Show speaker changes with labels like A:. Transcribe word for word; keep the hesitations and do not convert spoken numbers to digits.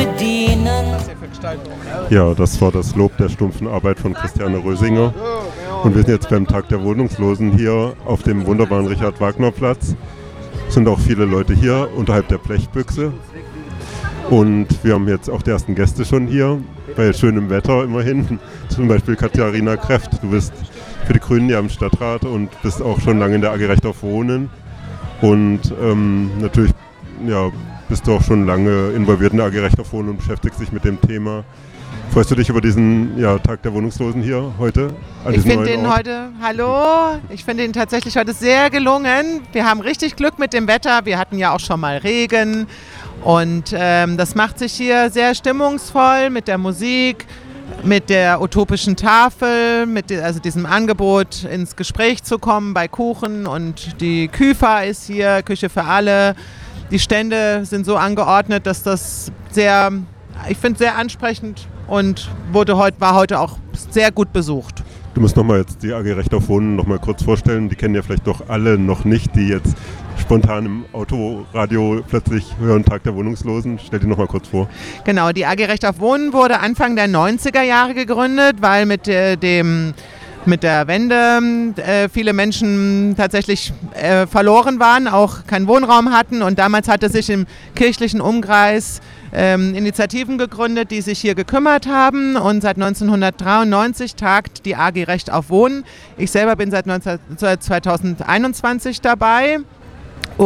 A: bedienen.
B: Ja, das war das Lob der stumpfen Arbeit von Christiane Rösinger. Und wir sind jetzt beim Tag der Wohnungslosen hier auf dem wunderbaren Richard-Wagner-Platz. Es sind auch viele Leute hier unterhalb der Blechbüchse. Und wir haben jetzt auch die ersten Gäste schon hier, bei schönem Wetter immerhin. Zum Beispiel Katharina Kreft. Du bist für die Grünen ja im Stadtrat und bist auch schon lange in der A G Recht auf Wohnen. Und ähm, natürlich ja, bist du auch schon lange involviert in der A G Recht auf Wohnen und beschäftigst dich mit dem Thema. Freust du dich über diesen ja, Tag der Wohnungslosen hier heute?
C: Ich finde den heute, hallo, ich finde ihn tatsächlich heute sehr gelungen. Wir haben richtig Glück mit dem Wetter. Wir hatten ja auch schon mal Regen. Und ähm, das macht sich hier sehr stimmungsvoll mit der Musik, mit der utopischen Tafel, mit de- also diesem Angebot ins Gespräch zu kommen bei Kuchen. Und die Küfa ist hier, Küche für alle. Die Stände sind so angeordnet, dass das sehr, ich finde, sehr ansprechend und wurde heut, war heute auch sehr gut besucht.
B: Du musst nochmal jetzt die A G Recht auf Wohnen noch mal kurz vorstellen. Die kennen ja vielleicht doch alle noch nicht, die jetzt spontan im Autoradio plötzlich hören Tag der Wohnungslosen. Stell dir noch mal kurz vor.
C: Genau, die A G Recht auf Wohnen wurde Anfang der neunziger Jahre gegründet, weil mit äh, dem mit der Wende äh, viele Menschen tatsächlich äh, verloren waren, auch keinen Wohnraum hatten. Und damals hatte sich im kirchlichen Umkreis ähm, Initiativen gegründet, die sich hier gekümmert haben. Und seit neunzehnhundertdreiundneunzig tagt die A G Recht auf Wohnen. Ich selber bin seit zweitausendeinundzwanzig dabei.